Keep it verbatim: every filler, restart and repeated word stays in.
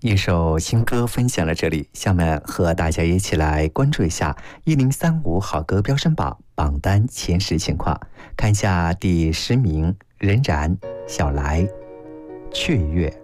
一首新歌分享了这里，下面和大家一起来关注一下一零三五好歌飙升榜榜单前十情况。看一下第十名，任然、小来、雀跃。